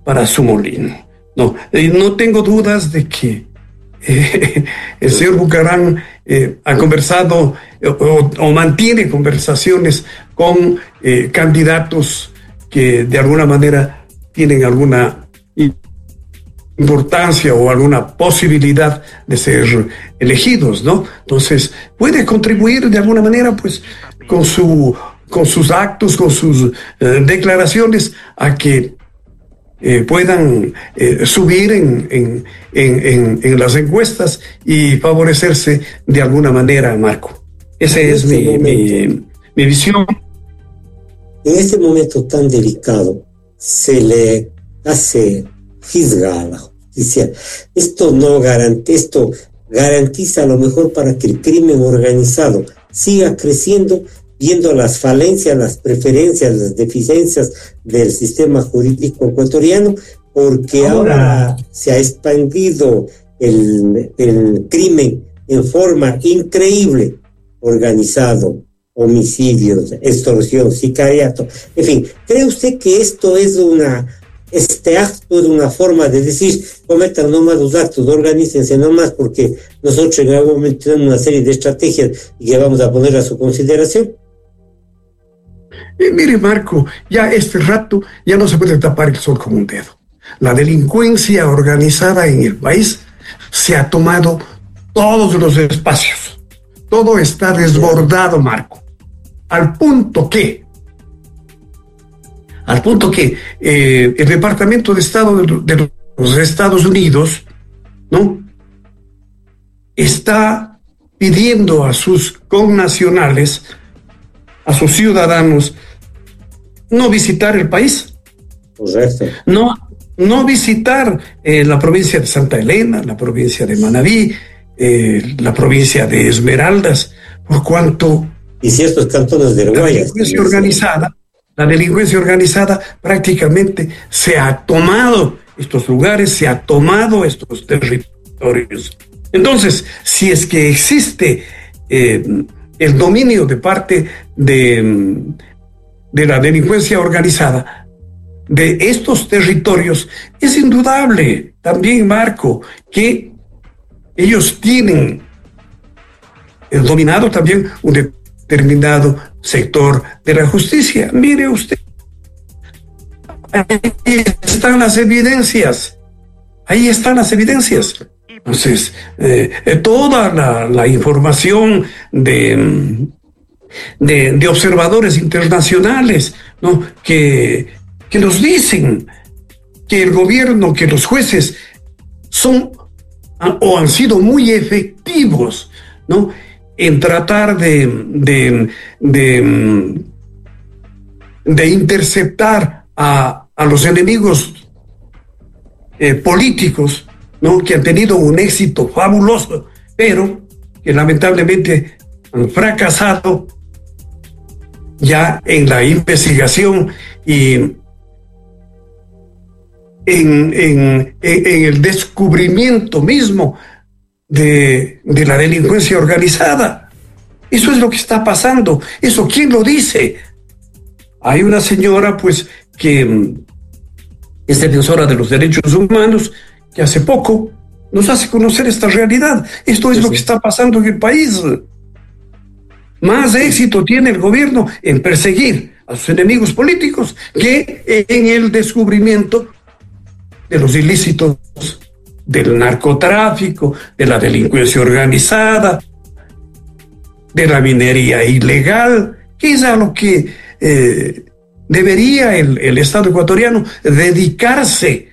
para su molino. No, no tengo dudas de que el señor Bucaram ha conversado o mantiene conversaciones con candidatos que de alguna manera tienen alguna importancia o alguna posibilidad de ser elegidos, ¿no? Entonces, puede contribuir de alguna manera, pues, con sus actos, con sus declaraciones, a que puedan subir en las encuestas y favorecerse de alguna manera, Marco. Esa es mi visión. En este momento tan delicado se le hace fisga a la justicia. Esto garantiza lo mejor para que el crimen organizado siga creciendo, viendo las falencias, las preferencias, las deficiencias del sistema jurídico ecuatoriano, porque ahora se ha expandido el crimen en forma increíble, organizado, homicidios, extorsión, sicariato, en fin. ¿Cree usted que esto es este acto es una forma de decir, cometan no más los actos, organícense no más, porque nosotros en algún momento tenemos una serie de estrategias y que vamos a poner a su consideración? Mire, Marco, ya este rato ya no se puede tapar el sol con un dedo. La delincuencia organizada en el país se ha tomado todos los espacios. Todo está desbordado, Marco. Al punto que el Departamento de Estado de los Estados Unidos, ¿no?, está pidiendo a sus connacionales, a sus ciudadanos, no visitar el país. Correcto. No visitar la provincia de Santa Elena, la provincia de Manabí, la provincia de Esmeraldas, por cuanto... Y ciertos cantones de Guayas. La delincuencia organizada prácticamente se ha tomado estos lugares, se ha tomado estos territorios. Entonces, si es que existe el dominio de parte de la delincuencia organizada de estos territorios, es indudable también, Marco, que ellos tienen dominado también un determinado sector de la justicia. Mire usted, ahí están las evidencias. Entonces, toda la información de observadores internacionales, ¿no?, que nos dicen que el gobierno, que los jueces son o han sido muy efectivos, ¿no?, en tratar de interceptar a los enemigos políticos, ¿no?, que han tenido un éxito fabuloso, pero que lamentablemente han fracasado ya en la investigación y en el descubrimiento mismo de la delincuencia organizada. Eso es lo que está pasando. ¿Eso quién lo dice? Hay una señora, pues, que es defensora de los derechos humanos, que hace poco nos hace conocer esta realidad. Esto es lo que está pasando en el país. Más éxito tiene el gobierno en perseguir a sus enemigos políticos que en el descubrimiento de los ilícitos del narcotráfico, de la delincuencia organizada, de la minería ilegal, que es a lo que debería el Estado ecuatoriano dedicarse,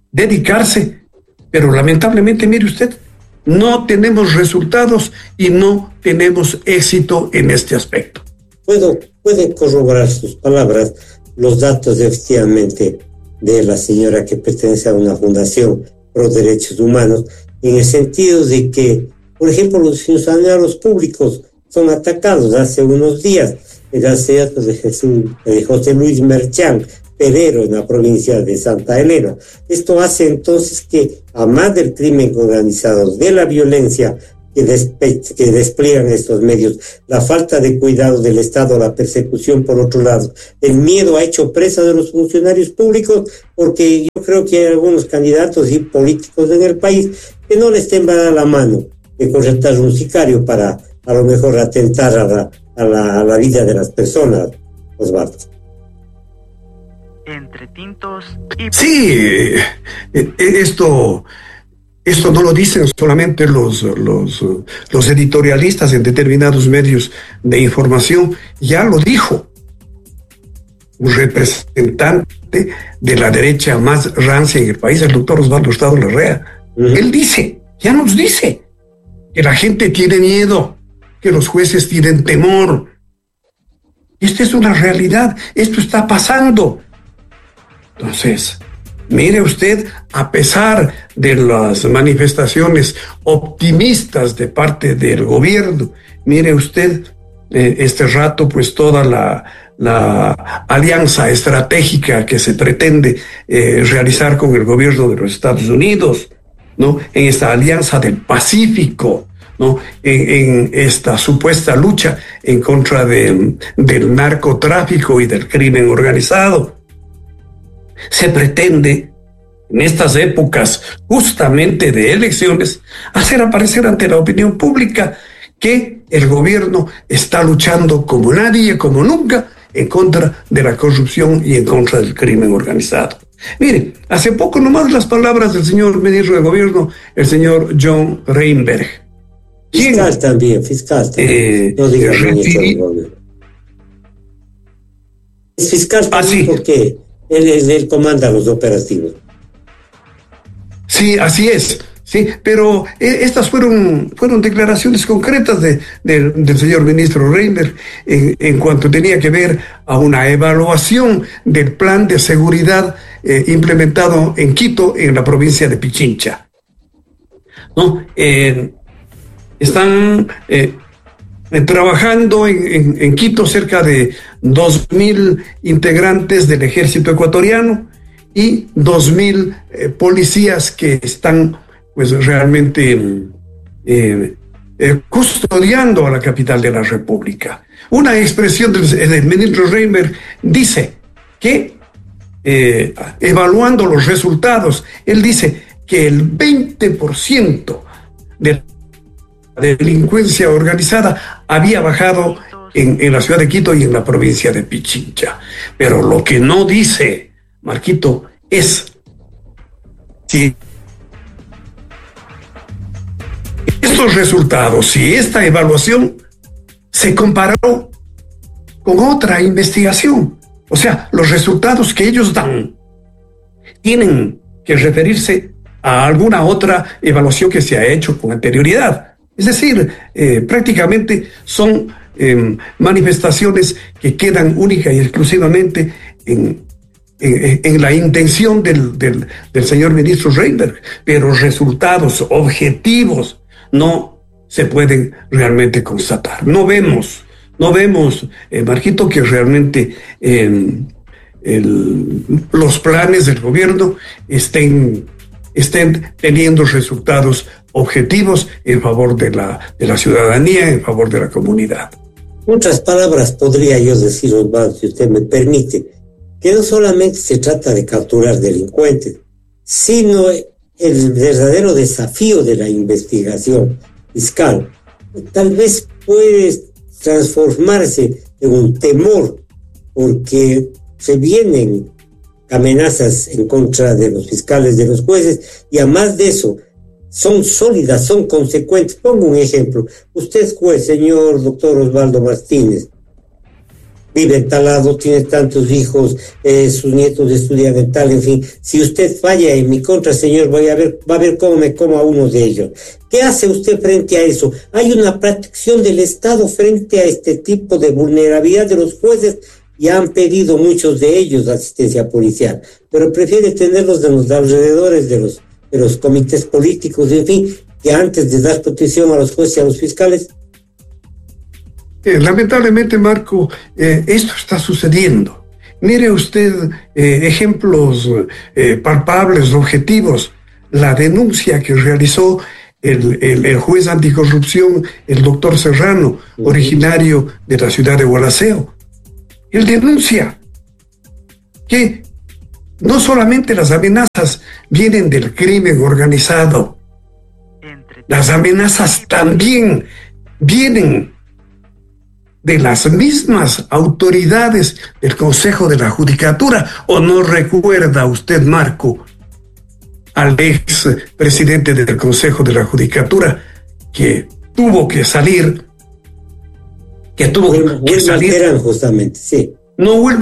pero lamentablemente, mire usted, no tenemos resultados y no tenemos éxito en este aspecto. Puede corroborar sus palabras los datos efectivamente de la señora que pertenece a una fundación pro derechos humanos, en el sentido de que, por ejemplo, los funcionarios públicos son atacados. Hace unos días el asesinato de José Luis Merchán Perero en la provincia de Santa Elena. Esto hace entonces que, a más del crimen organizado, de la violencia que despliegan estos medios, la falta de cuidado del Estado, la persecución por otro lado, el miedo ha hecho presa de los funcionarios públicos, porque yo creo que hay algunos candidatos y políticos en el país que no les temblará la mano de contratar un sicario para a lo mejor atentar a la vida de las personas, Osvaldo. Entre tintos y... Sí, esto no lo dicen solamente los editorialistas en determinados medios de información, ya lo dijo un representante de la derecha más rancia en el país, el doctor Osvaldo Hurtado Larrea. Él dice, ya nos dice, que la gente tiene miedo, que los jueces tienen temor. Esta es una realidad, esto está pasando. Entonces, mire usted, a pesar de las manifestaciones optimistas de parte del gobierno, mire usted, este rato, pues toda la alianza estratégica que se pretende realizar con el gobierno de los Estados Unidos, ¿no? En esta alianza del Pacífico, ¿no? En esta supuesta lucha en contra del narcotráfico y del crimen organizado. Se pretende, en estas épocas justamente de elecciones, hacer aparecer ante la opinión pública que el gobierno está luchando como nadie, como nunca, en contra de la corrupción y en contra del crimen organizado. Mire, hace poco nomás las palabras del señor ministro de Gobierno, el señor John Reinberg. Fiscal también. No diga ministro de Gobierno. Es fiscal también, porque él comanda los operativos. Sí, así es. Sí, pero estas fueron declaraciones concretas del señor ministro Reinberg en cuanto tenía que ver a una evaluación del plan de seguridad implementado en Quito, en la provincia de Pichincha. ¿No? Están trabajando en Quito cerca de 2.000 integrantes del ejército ecuatoriano y 2.000 policías que están pues realmente custodiando a la capital de la República. Una expresión del ministro Reinberg dice que, evaluando los resultados, él dice que el 20% de la delincuencia organizada había bajado en la ciudad de Quito y en la provincia de Pichincha. Pero lo que no dice Marquito es si estos resultados, si esta evaluación se comparó con otra investigación. O sea, los resultados que ellos dan tienen que referirse a alguna otra evaluación que se ha hecho con anterioridad. Es decir, prácticamente son manifestaciones que quedan única y exclusivamente en la intención del señor ministro Reinberg, pero resultados objetivos no se pueden realmente constatar. No vemos, Marquito, que realmente los planes del gobierno estén teniendo resultados objetivos en favor de la ciudadanía, en favor de la comunidad. En otras palabras, podría yo decir, Osvaldo, si usted me permite, que no solamente se trata de capturar delincuentes, sino el verdadero desafío de la investigación fiscal tal vez puede transformarse en un temor, porque se vienen amenazas en contra de los fiscales, de los jueces, y además de eso, son sólidas, son consecuentes. Pongo un ejemplo. Usted es juez, señor doctor Osvaldo Martínez, vive en tal lado, tiene tantos hijos, sus nietos estudian en tal, en fin. Si usted falla en mi contra, señor, va a ver cómo me como a uno de ellos. ¿Qué hace usted frente a eso? Hay una protección del Estado frente a este tipo de vulnerabilidad de los jueces, y han pedido muchos de ellos asistencia policial, pero prefiere tenerlos de los alrededores de los comités políticos, en fin, que antes de dar protección a los jueces y a los fiscales. Lamentablemente, Marco, esto está sucediendo. Mire usted ejemplos palpables, objetivos. La denuncia que realizó el juez anticorrupción, el doctor Serrano, originario de la ciudad de Gualaceo. Él denuncia que no solamente las amenazas vienen del crimen organizado, las amenazas también vienen de las mismas autoridades del Consejo de la Judicatura. ¿O no recuerda usted, Marco, al ex presidente del Consejo de la Judicatura que tuvo que salir? Justamente, sí. No vuelva